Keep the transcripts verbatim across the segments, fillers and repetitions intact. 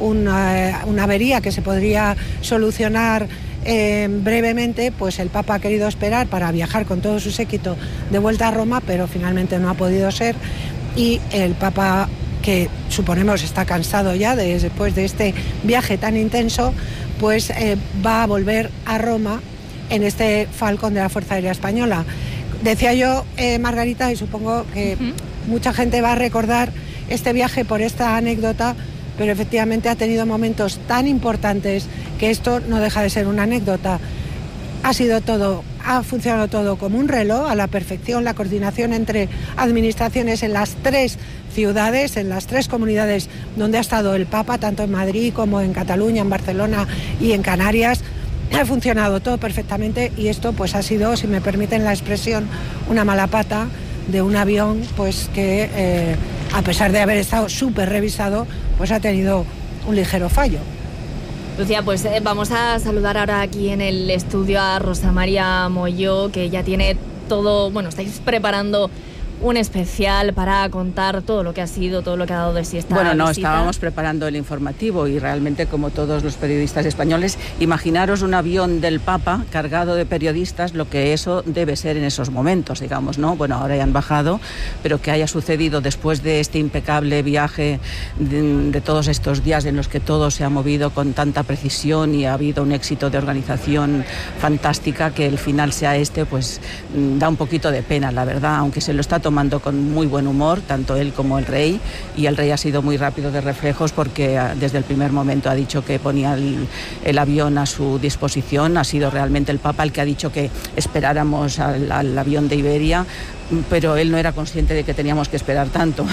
una, una avería que se podría solucionar eh, brevemente, pues el Papa ha querido esperar para viajar con todo su séquito de vuelta a Roma, pero finalmente no ha podido ser, y el Papa, que suponemos está cansado ya de, después de este viaje tan intenso, pues eh, va a volver a Roma en este Falcon de la Fuerza Aérea Española. Decía yo, eh, Margarita, y supongo que uh-huh. mucha gente va a recordar este viaje por esta anécdota, pero efectivamente ha tenido momentos tan importantes que esto no deja de ser una anécdota. Ha sido todo, ha funcionado todo como un reloj, a la perfección, la coordinación entre administraciones en las tres ciudades, en las tres comunidades donde ha estado el Papa, tanto en Madrid como en Cataluña, en Barcelona y en Canarias. Ha funcionado todo perfectamente y esto pues ha sido, si me permiten la expresión, una mala pata de un avión pues que eh, a pesar de haber estado súper revisado, pues ha tenido un ligero fallo. Lucía, pues eh, vamos a saludar ahora aquí en el estudio a Rosa María Molló, que ya tiene todo, bueno, estáis preparando un especial para contar todo lo que ha sido, todo lo que ha dado de sí esta Bueno, no, visita. estábamos preparando el informativo y realmente, como todos los periodistas españoles, imaginaros un avión del Papa cargado de periodistas, lo que eso debe ser en esos momentos, digamos, ¿no? Bueno, ahora ya han bajado, pero que haya sucedido después de este impecable viaje de, de todos estos días en los que todo se ha movido con tanta precisión y ha habido un éxito de organización fantástica, que el final sea este, pues da un poquito de pena, la verdad, aunque se lo está tomando tomando con muy buen humor, tanto él como el rey, y el rey ha sido muy rápido de reflejos porque desde el primer momento ha dicho que ponía el, el avión a su disposición. Ha sido realmente el Papa el que ha dicho que esperáramos al, al avión de Iberia, pero él no era consciente de que teníamos que esperar tanto.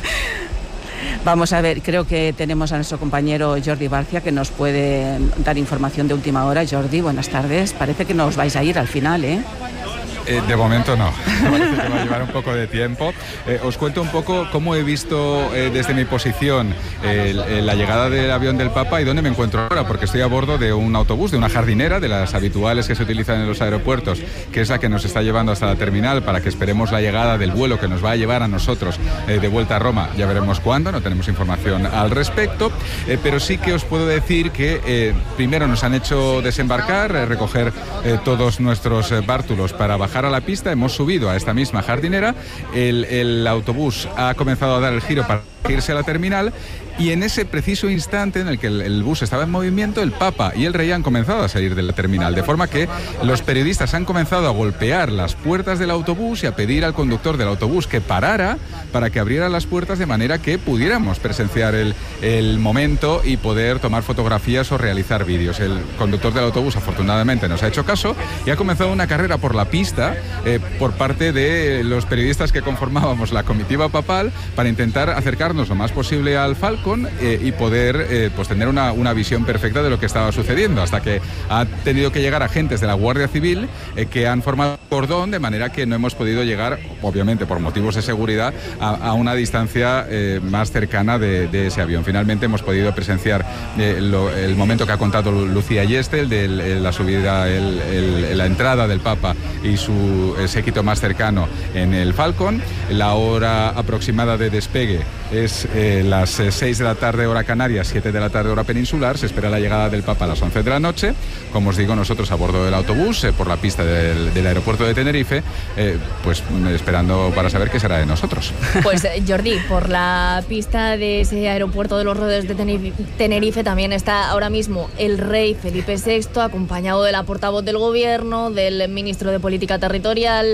Vamos a ver, creo que tenemos a nuestro compañero Jordi Barcia, que nos puede dar información de última hora. Jordi, buenas tardes. Parece que no os vais a ir al final, ¿eh? Eh, de momento no, parece que va a llevar un poco de tiempo. Eh, os cuento un poco cómo he visto eh, desde mi posición eh, el, la llegada del avión del Papa y dónde me encuentro ahora, porque estoy a bordo de un autobús, de una jardinera, de las habituales que se utilizan en los aeropuertos, que es la que nos está llevando hasta la terminal para que esperemos la llegada del vuelo que nos va a llevar a nosotros eh, de vuelta a Roma. Ya veremos cuándo, no tenemos información al respecto, eh, pero sí que os puedo decir que eh, primero nos han hecho desembarcar, eh, recoger eh, todos nuestros eh, bártulos para bajar a la pista. Hemos subido a esta misma jardinera, el, el autobús ha comenzado a dar el giro para irse a la terminal, y en ese preciso instante en el que el, el bus estaba en movimiento, el Papa y el rey han comenzado a salir de la terminal, de forma que los periodistas han comenzado a golpear las puertas del autobús y a pedir al conductor del autobús que parara para que abriera las puertas, de manera que pudiéramos presenciar el, el momento y poder tomar fotografías o realizar vídeos. El conductor del autobús afortunadamente nos ha hecho caso y ha comenzado una carrera por la pista eh, por parte de los periodistas que conformábamos la comitiva papal para intentar acercarnos lo más posible al Falcon eh, y poder eh, pues tener una, una visión perfecta de lo que estaba sucediendo, hasta que ha tenido que llegar agentes de la Guardia Civil eh, que han formado cordón, de manera que no hemos podido llegar, obviamente por motivos de seguridad, a, a una distancia eh, más cercana de, de ese avión. Finalmente hemos podido presenciar eh, lo, el momento que ha contado Lucía Ayeste, el de el, la subida, el, el, la entrada del Papa y su eh, séquito más cercano en el Falcon. La hora aproximada de despegue es eh, las eh, seis de la tarde hora canaria, siete de la tarde hora peninsular. Se espera la llegada del Papa a las once de la noche. Como os digo, nosotros a bordo del autobús eh, por la pista del, del aeropuerto de Tenerife, eh, pues esperando para saber qué será de nosotros. Pues Jordi, por la pista de ese aeropuerto de los Rodeos de Tenerife también está ahora mismo el rey Felipe sexto, acompañado de la portavoz del gobierno, del ministro de Política Territorial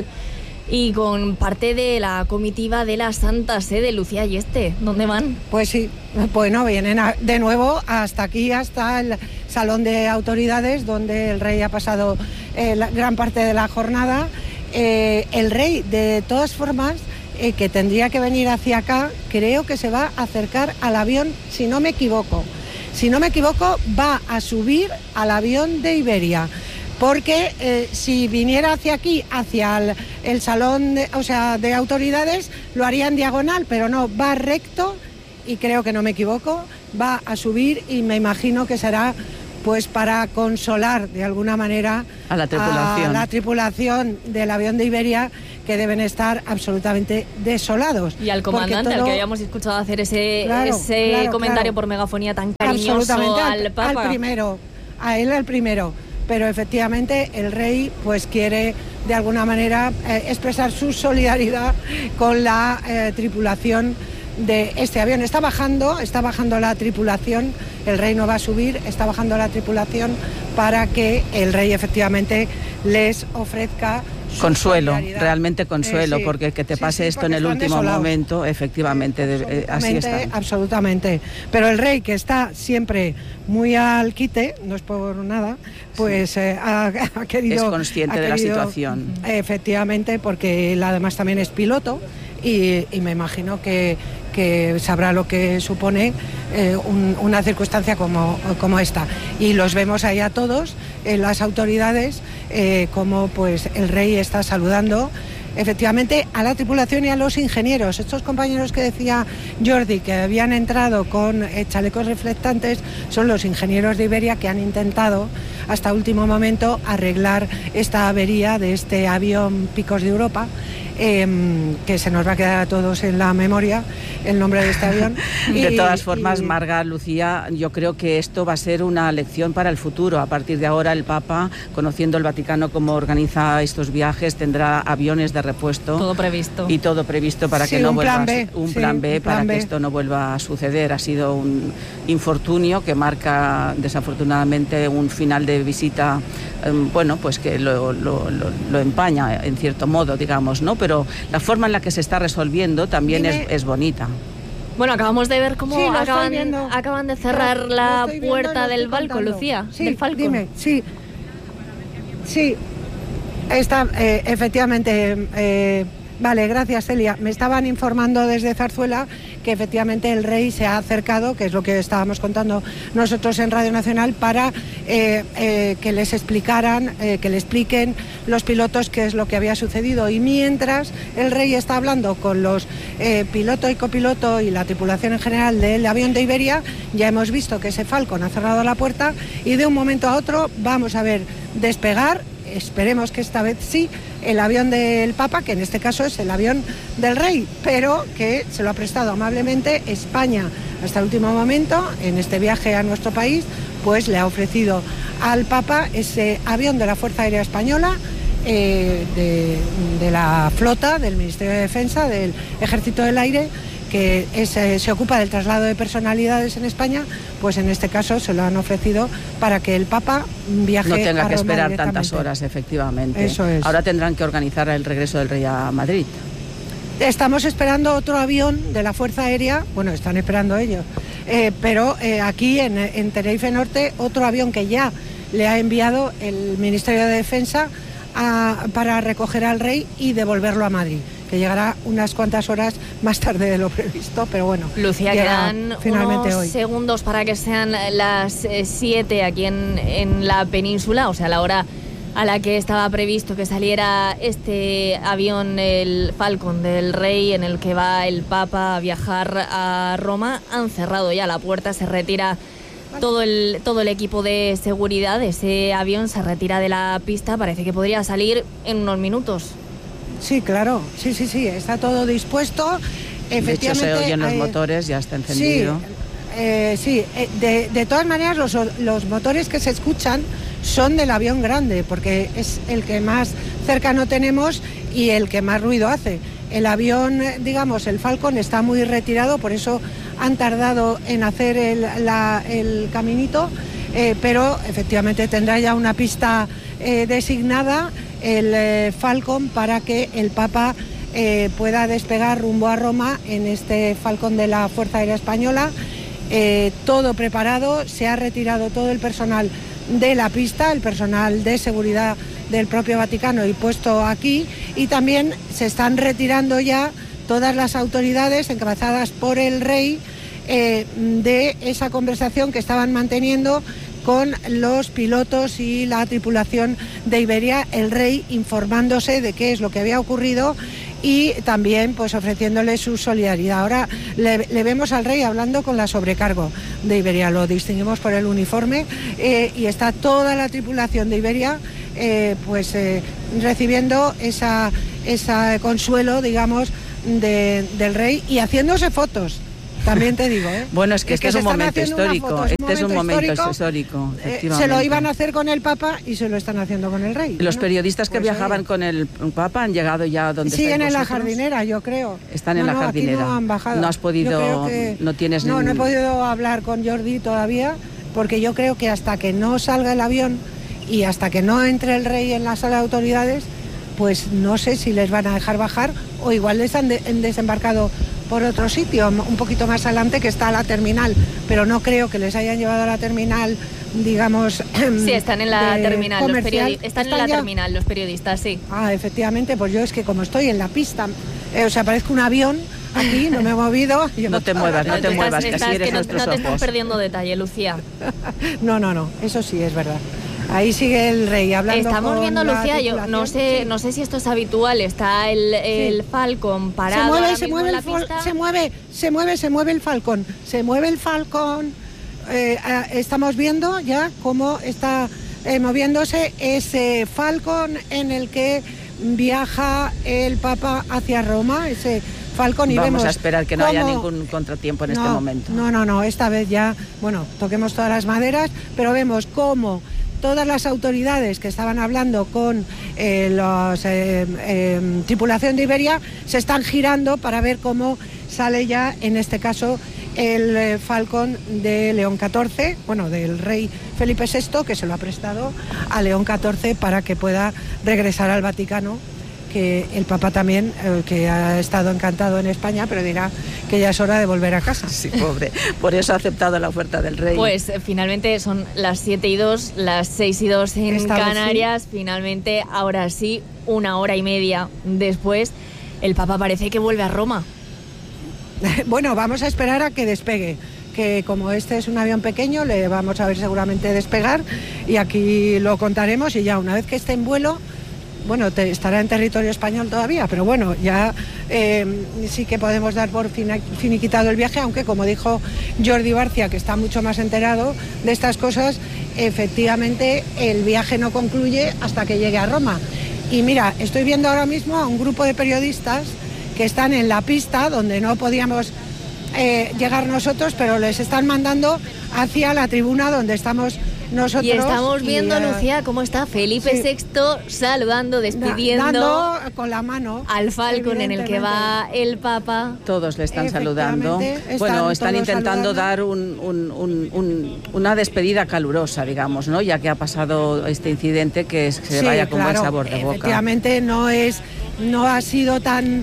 y con parte de la comitiva de la Santa Sede. Lucía Ayeste, ¿dónde van? Pues sí, bueno, vienen a, de nuevo hasta aquí, hasta el Salón de Autoridades, donde el rey ha pasado eh, la, gran parte de la jornada. Eh, el rey, de todas formas, eh, que tendría que venir hacia acá, creo que se va a acercar al avión, si no me equivoco. Si no me equivoco, va a subir al avión de Iberia. Porque eh, si viniera hacia aquí, hacia el, el salón de, o sea, de autoridades, lo haría en diagonal, pero no, va recto y creo que no me equivoco, va a subir y me imagino que será pues para consolar de alguna manera a la tripulación, a la tripulación del avión de Iberia, que deben estar absolutamente desolados. Y al comandante, todo, al que habíamos escuchado hacer ese, claro, ese claro, comentario claro. por megafonía tan cariñoso al, al Papa. Al primero, a él al primero. Pero efectivamente el rey pues quiere de alguna manera eh, expresar su solidaridad con la eh, tripulación de este avión. Está bajando, está bajando la tripulación, el rey no va a subir, está bajando la tripulación para que el rey efectivamente les ofrezca consuelo, realmente consuelo, eh, sí, porque que te sí, pase sí, esto en el último desolados. momento, efectivamente, eh, así está. Absolutamente, pero el rey, que está siempre muy al quite, no es por nada, pues sí. eh, ha, ha querido... Es consciente ha de querido, la situación. Efectivamente, porque él además también es piloto y, y me imagino que, que sabrá lo que supone eh, un, una circunstancia como, como esta. Y los vemos ahí a todos, en las autoridades, eh, como pues el rey está saludando efectivamente a la tripulación y a los ingenieros. Estos compañeros que decía Jordi, que habían entrado con eh, chalecos reflectantes, son los ingenieros de Iberia que han intentado hasta último momento arreglar esta avería de este avión Picos de Europa. Eh, que se nos va a quedar a todos en la memoria el nombre de este avión. Y, de todas formas, y... Marga, Lucía, yo creo que esto va a ser una lección para el futuro. A partir de ahora el Papa, conociendo el Vaticano cómo organiza estos viajes, tendrá aviones de repuesto. Todo previsto. Y todo previsto para sí, que no un vuelva plan B, a, un sí, plan B un plan para B. que esto no vuelva a suceder. Ha sido un infortunio que marca desafortunadamente un final de visita, eh, bueno, pues que lo, lo, lo, lo empaña en cierto modo, digamos, ¿no? Pero la forma en la que se está resolviendo también es, es bonita. Bueno, acabamos de ver cómo sí, acaban, acaban de cerrar lo, la lo puerta viendo, del Falcon, Lucía. Sí, del Falcon. Dime, sí. Sí, está, eh, efectivamente... Eh, Vale, gracias Celia. Me estaban informando desde Zarzuela que efectivamente el rey se ha acercado, que es lo que estábamos contando nosotros en Radio Nacional, para eh, eh, que les explicaran, eh, que le expliquen los pilotos qué es lo que había sucedido. Y mientras el rey está hablando con los eh, piloto y copiloto y la tripulación en general del avión de Iberia, ya hemos visto que ese Falcon ha cerrado la puerta y de un momento a otro vamos a ver despegar, esperemos que esta vez sí, el avión del Papa, que en este caso es el avión del rey, pero que se lo ha prestado amablemente España hasta el último momento. En este viaje a nuestro país, pues le ha ofrecido al Papa ese avión de la Fuerza Aérea Española, eh, de, de la flota, del Ministerio de Defensa, del Ejército del Aire, que es, eh, se ocupa del traslado de personalidades en España, pues en este caso se lo han ofrecido para que el Papa viaje a Roma. No tenga que esperar tantas horas, efectivamente. Eso es. Ahora tendrán que organizar el regreso del rey a Madrid. Estamos esperando otro avión de la Fuerza Aérea, bueno, están esperando ellos, eh, pero eh, aquí en, en Tenerife Norte, otro avión que ya le ha enviado el Ministerio de Defensa a, para recoger al rey y devolverlo a Madrid, que llegará unas cuantas horas más tarde de lo previsto, pero bueno. Lucía, quedan finalmente unos hoy. segundos para que sean las siete aquí en, en la península, o sea, la hora a la que estaba previsto que saliera este avión, el Falcon del Rey, en el que va el Papa a viajar a Roma. Han cerrado ya la puerta, se retira todo el, todo el equipo de seguridad. Ese avión se retira de la pista, parece que podría salir en unos minutos. Sí, claro, sí, sí, sí, está todo dispuesto. Efectivamente, de hecho, se oyen los eh, motores, ya está encendido. Sí, eh, sí. De, de todas maneras, los, los motores que se escuchan son del avión grande, porque es el que más cercano tenemos y el que más ruido hace. El avión, digamos, el Falcon está muy retirado, por eso han tardado en hacer el, la, el caminito, eh, pero efectivamente tendrá ya una pista eh, designada, el eh, Falcon, para que el Papa eh, pueda despegar rumbo a Roma en este Falcon de la Fuerza Aérea Española. Eh, todo preparado, se ha retirado todo el personal de la pista, el personal de seguridad del propio Vaticano y puesto aquí, y también se están retirando ya todas las autoridades encabezadas por el rey eh, de esa conversación que estaban manteniendo con los pilotos y la tripulación de Iberia, el rey informándose de qué es lo que había ocurrido y también pues ofreciéndole su solidaridad. Ahora le, le vemos al rey hablando con la sobrecargo de Iberia, lo distinguimos por el uniforme, eh, y está toda la tripulación de Iberia eh, pues eh, recibiendo esa, esa consuelo, digamos, de, del rey y haciéndose fotos. También te digo, ¿eh? Bueno, es que es este que es un momento histórico. Foto, este es un momento histórico, histórico efectivamente. Eh, se lo iban a hacer con el Papa y se lo están haciendo con el rey. Los ¿no? periodistas que pues, viajaban eh, con el Papa han llegado ya donde están. Siguen en la vosotros? jardinera, yo creo. Están no, en la no, jardinera. Aquí no han bajado. No has podido, que, no tienes. No, ni... no he podido hablar con Jordi todavía, porque yo creo que hasta que no salga el avión y hasta que no entre el rey en la sala de autoridades, pues no sé si les van a dejar bajar o igual les han, de, han desembarcado por otro sitio, un poquito más adelante, que está la terminal, pero no creo que les hayan llevado a la terminal, digamos. Sí, están en la terminal, los periodistas. Están, ¿Están en la ya? terminal los periodistas, sí. Ah, efectivamente, pues yo es que como estoy en la pista, eh, o sea, parezco un avión aquí, no me he movido. No te muevas, no te muevas, que así eres nuestros ojos. No te estás perdiendo detalle, Lucía. No, no, no, eso sí es verdad. Ahí sigue el rey hablando. Estamos con viendo, Lucía, yo no sé, sí. no sé si esto es habitual. Está el, el sí. Falcon parado. Se mueve, ahora se mismo mueve, en el la pista. se mueve, se mueve, se mueve el Falcon, se mueve el Falcon. Eh, eh, estamos viendo ya cómo está eh, moviéndose ese Falcon en el que viaja el Papa hacia Roma, ese Falcon, y vamos vemos a esperar que no cómo... haya ningún contratiempo en no, este momento. No, no, no, esta vez ya, bueno, toquemos todas las maderas, pero vemos cómo todas las autoridades que estaban hablando con eh, la eh, eh, tripulación de Iberia se están girando para ver cómo sale ya, en este caso, el eh, Falcon de León catorce, bueno, del rey Felipe sexto, que se lo ha prestado a León catorce para que pueda regresar al Vaticano, que el Papa también, eh, que ha estado encantado en España, pero dirá que ya es hora de volver a casa. Sí, pobre. Por eso ha aceptado la oferta del rey. Pues eh, finalmente son las siete y dos, las seis y dos en Esta Canarias. Sí. Finalmente, ahora sí, una hora y media después, el Papa parece que vuelve a Roma. Bueno, vamos a esperar a que despegue, que como este es un avión pequeño, le vamos a ver seguramente despegar y aquí lo contaremos, y ya una vez que esté en vuelo, bueno, te, estará en territorio español todavía, pero bueno, ya eh, sí que podemos dar por fina, finiquitado el viaje, aunque como dijo Jordi Barcia, que está mucho más enterado de estas cosas, efectivamente el viaje no concluye hasta que llegue a Roma. Y mira, estoy viendo ahora mismo a un grupo de periodistas que están en la pista, donde no podíamos eh, llegar nosotros, pero les están mandando hacia la tribuna donde estamos nosotros. Y estamos viendo, y, uh, Lucía, cómo está Felipe sí. sexto saludando, despidiendo. Dando con la mano. Al Falcon en el que va el Papa. Todos le están saludando. Están bueno, están intentando saludando. dar un, un, un, un, una despedida calurosa, digamos, ¿no? Ya que ha pasado este incidente, que se sí, vaya con claro, buen sabor de boca. Efectivamente, no es, no ha sido tan,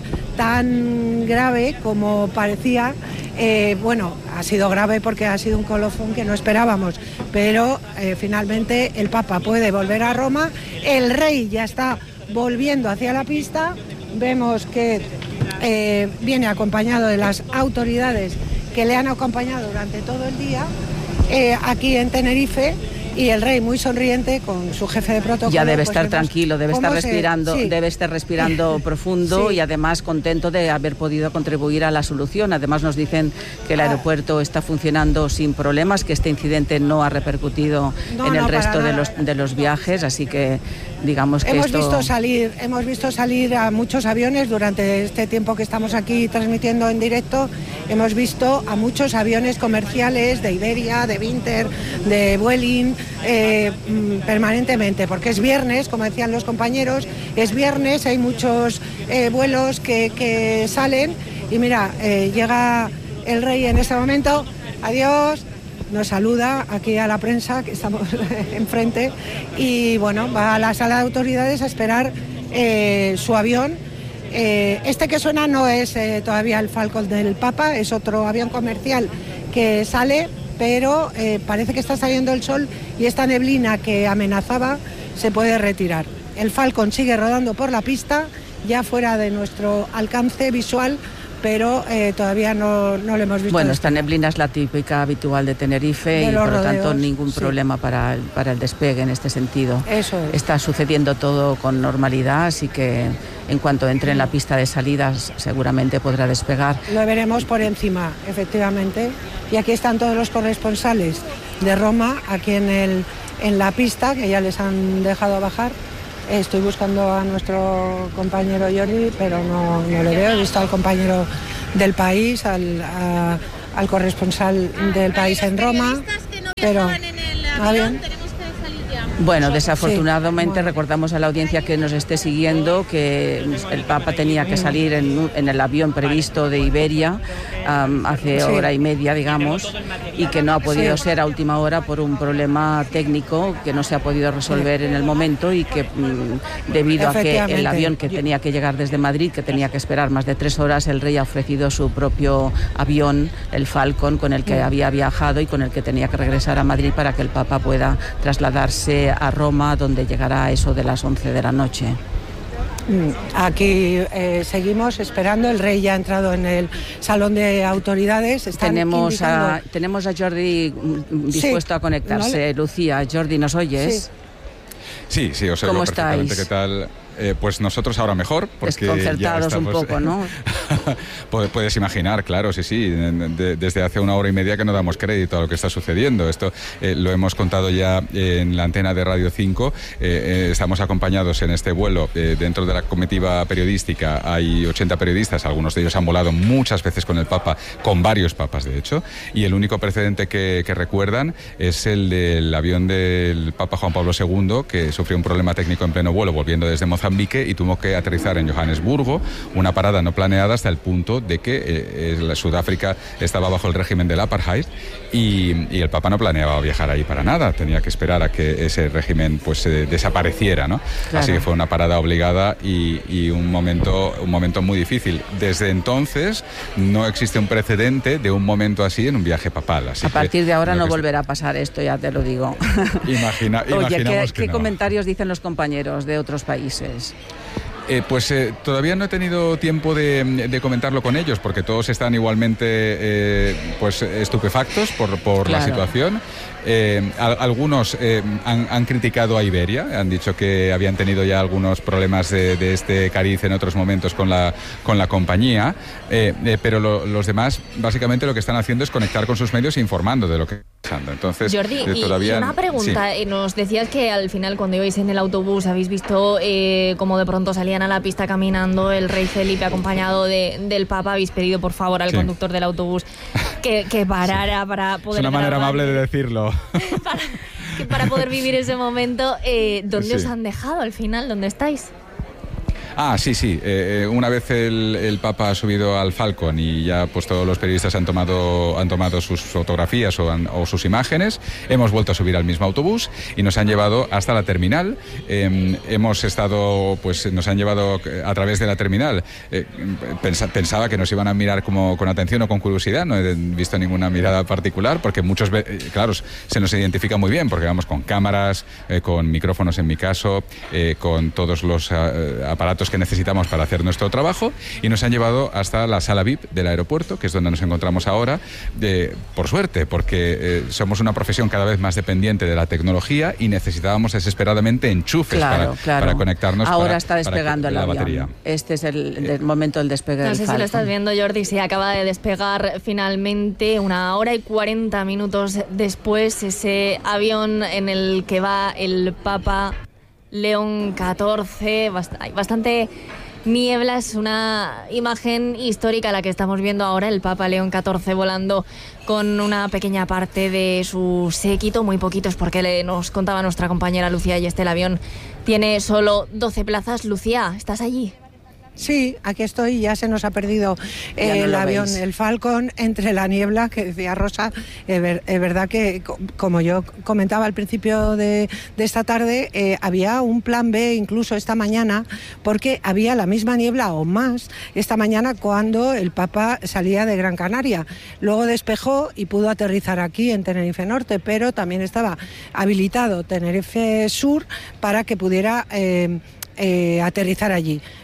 tan grave como parecía. Eh, bueno, ha sido grave porque ha sido un colofón que no esperábamos, pero eh, finalmente el Papa puede volver a Roma, el rey ya está volviendo hacia la pista, vemos que eh, viene acompañado de las autoridades que le han acompañado durante todo el día eh, aquí en Tenerife, y el rey muy sonriente con su jefe de protocolo. Ya debe pues estar tranquilo, debe estar respirando, se... sí. debe estar respirando profundo sí. y además contento de haber podido contribuir a la solución. Además nos dicen que el aeropuerto está funcionando sin problemas, que este incidente no ha repercutido no, en el no, resto de los, de los viajes, así que digamos que hemos esto... visto salir, hemos visto salir a muchos aviones durante este tiempo que estamos aquí transmitiendo en directo. Hemos visto a muchos aviones comerciales de Iberia, de Vinter, de Vueling, eh, permanentemente, porque es viernes, como decían los compañeros, es viernes, hay muchos eh, vuelos que, que salen, y mira, eh, llega el rey en este momento, adiós, nos saluda aquí a la prensa, que estamos enfrente, y bueno, va a la sala de autoridades a esperar eh, su avión. Eh, este que suena no es eh, todavía el Falcon del Papa, es otro avión comercial que sale, pero eh, parece que está saliendo el sol y esta neblina que amenazaba se puede retirar. El Falcon sigue rodando por la pista, ya fuera de nuestro alcance visual, pero eh, todavía no, no lo hemos visto. Bueno, esta neblina es la típica habitual de Tenerife de y por lo tanto ningún sí. problema para el, para el despegue en este sentido. Eso es. Está sucediendo todo con normalidad, así que en cuanto entre en la pista de salidas seguramente podrá despegar. Lo veremos por encima, efectivamente. Y aquí están todos los corresponsales de Roma, aquí en, el, en la pista, que ya les han dejado bajar. Estoy buscando a nuestro compañero Jordi, pero no, no le veo. He visto al compañero del País, al, a, al corresponsal del País en Roma, pero... ¿Ah, bien? Bueno, desafortunadamente sí, recordamos a la audiencia que nos esté siguiendo que el Papa tenía que salir en, en el avión previsto de Iberia um, hace sí. hora y media, digamos, y que no ha podido sí. ser a última hora por un problema técnico que no se ha podido resolver en el momento y que mm, debido a que el avión que tenía que llegar desde Madrid, que tenía que esperar más de tres horas, el rey ha ofrecido su propio avión, el Falcon, con el que había viajado y con el que tenía que regresar a Madrid para que el Papa pueda trasladarse a Roma, donde llegará a eso de las once de la noche. Aquí eh, seguimos esperando, el rey ya ha entrado en el salón de autoridades. Están tenemos, indicando... a, tenemos a Jordi dispuesto sí, a conectarse. ¿No le... Lucía, Jordi, ¿nos oyes? Sí, sí, sí, os oigo perfectamente. Estáis? ¿Qué tal? Eh, pues nosotros ahora mejor, porque desconcertados ya estamos... un poco, ¿no? Puedes imaginar, claro, sí, sí, de, desde hace una hora y media que no damos crédito a lo que está sucediendo. Esto eh, lo hemos contado ya en la antena de Radio cinco. Eh, eh, estamos acompañados en este vuelo eh, dentro de la comitiva periodística. Hay ochenta periodistas, algunos de ellos han volado muchas veces con el Papa, con varios papas de hecho, y el único precedente que, que recuerdan es el del avión del Papa Juan Pablo segundo, que sufrió un problema técnico en pleno vuelo volviendo desde Mozambique y tuvo que aterrizar en Johannesburgo, una parada no planeada hasta el punto de que eh, Sudáfrica estaba bajo el régimen del apartheid y, y el Papa no planeaba viajar ahí para nada, tenía que esperar a que ese régimen pues eh, desapareciera, ¿no? Claro. Así que fue una parada obligada y, y un momento un momento muy difícil. Desde entonces no existe un precedente de un momento así en un viaje papal. Así a partir que, de ahora no que volverá a pasar esto, ya te lo digo. Imagina, Oye, ¿qué, que ¿qué no. comentarios dicen los compañeros de otros países? Eh, pues eh, todavía no he tenido tiempo de, de comentarlo con ellos porque todos están igualmente eh, pues estupefactos por, por claro. la situación. Eh, a, algunos eh, han, han criticado a Iberia, han dicho que habían tenido ya algunos problemas de, de este cariz en otros momentos con la, con la compañía, eh, eh, pero lo, los demás básicamente lo que están haciendo es conectar con sus medios e informando de lo que está pasando. Entonces, Jordi, eh, todavía, y una pregunta, sí. Nos decías que al final cuando ibais en el autobús habéis visto eh, cómo de pronto salían a la pista caminando el rey Felipe acompañado de, del Papa, habéis pedido por favor al sí. conductor del autobús que, que parara sí. para poder... Es una manera amable de decirlo. para, para poder vivir ese momento. Eh, ¿Dónde sí. os han dejado al final? ¿Dónde estáis? Ah, sí, sí. Eh, una vez el, el Papa ha subido al Falcon y ya pues todos los periodistas han tomado, han tomado sus fotografías o, han, o sus imágenes, hemos vuelto a subir al mismo autobús y nos han llevado hasta la terminal. Eh, hemos estado, pues nos han llevado a través de la terminal. Eh, pensa, pensaba que nos iban a mirar como con atención o con curiosidad, no he visto ninguna mirada particular porque muchos, claro, se nos identifica muy bien porque vamos con cámaras, eh, con micrófonos en mi caso, eh, con todos los eh, aparatos que necesitamos para hacer nuestro trabajo y nos han llevado hasta la sala V I P del aeropuerto, que es donde nos encontramos ahora, de, por suerte, porque eh, somos una profesión cada vez más dependiente de la tecnología y necesitábamos desesperadamente enchufes claro, para, claro. para conectarnos. Ahora para, está despegando el la avión. Batería. Este es el, el momento del despegue no del sé Falcon. Si lo estás viendo, Jordi, sí, acaba de despegar finalmente una hora y cuarenta minutos después ese avión en el que va el Papa León catorce, hay bastante niebla, es una imagen histórica la que estamos viendo ahora, el Papa León catorce volando con una pequeña parte de su séquito, muy poquitos porque le, nos contaba nuestra compañera Lucía y este el avión tiene solo doce plazas. Lucía, ¿estás allí? Sí, aquí estoy, ya se nos ha perdido eh, no el avión, veis. El Falcon, entre la niebla, que decía Rosa. Es ver, verdad que, como yo comentaba al principio de, de esta tarde, eh, había un plan B incluso esta mañana, porque había la misma niebla o más esta mañana cuando el Papa salía de Gran Canaria. Luego despejó y pudo aterrizar aquí en Tenerife Norte, pero también estaba habilitado Tenerife Sur para que pudiera... Eh, Eh, aterrizar allí.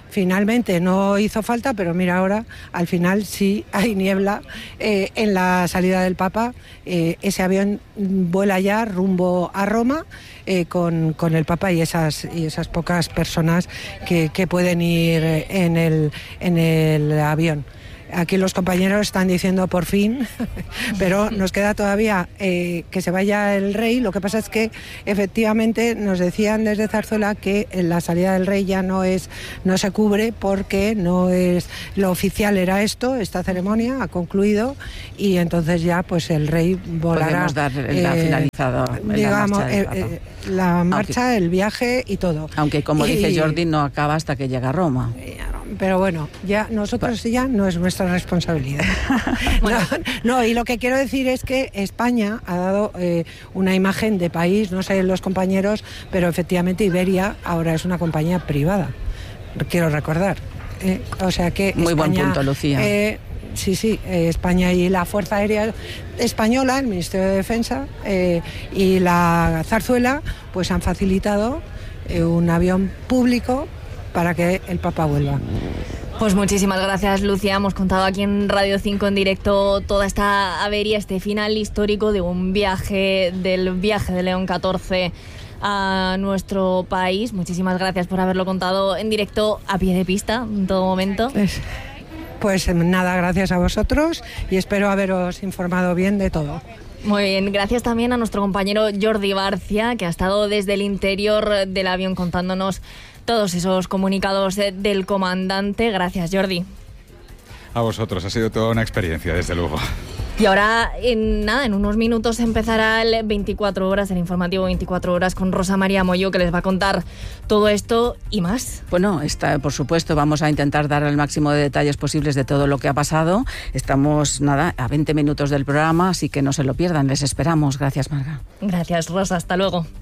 finalmente no hizo falta, pero mira ahora, al final sí hay niebla eh, en la salida del Papa. Eh, ese avión vuela ya rumbo a Roma eh, con, con el Papa y esas, y esas pocas personas que, que pueden ir en el, en el avión. Aquí los compañeros están diciendo por fin, pero nos queda todavía eh, que se vaya el rey. Lo que pasa es que efectivamente nos decían desde Zarzuela que la salida del rey ya no es, no se cubre porque no es lo oficial, era esto, esta ceremonia ha concluido y entonces ya pues el rey volará. Podemos dar la eh, finalizado digamos la marcha, eh, eh, la marcha aunque, el viaje y todo. Aunque como y, dice Jordi no acaba hasta que llega a Roma. Pero bueno, ya nosotros ya no es nuestra responsabilidad. No, no, y lo que quiero decir es que España ha dado eh, una imagen de país, no sé los compañeros, pero efectivamente Iberia ahora es una compañía privada, quiero recordar. Eh, o sea que Muy España, buen punto, Lucía. Eh, Sí, sí, eh, España y la Fuerza Aérea Española, el Ministerio de Defensa eh, y la Zarzuela, pues han facilitado eh, un avión público para que el Papa vuelva. Pues muchísimas gracias, Lucía. Hemos contado aquí en Radio cinco en directo toda esta avería, este final histórico de un viaje, del viaje de León catorce a nuestro país. Muchísimas gracias por haberlo contado en directo a pie de pista en todo momento. Es... Pues nada, gracias a vosotros y espero haberos informado bien de todo. Muy bien, gracias también a nuestro compañero Jordi Barcia, que ha estado desde el interior del avión contándonos todos esos comunicados del comandante. Gracias, Jordi. A vosotros, ha sido toda una experiencia, desde luego. Y ahora, en nada, en unos minutos empezará el veinticuatro horas, el informativo veinticuatro horas con Rosa María Moyo, que les va a contar todo esto y más. Bueno, está, por supuesto, vamos a intentar dar el máximo de detalles posibles de todo lo que ha pasado. Estamos, nada, a veinte minutos del programa, así que no se lo pierdan. Les esperamos. Gracias, Marga. Gracias, Rosa. Hasta luego.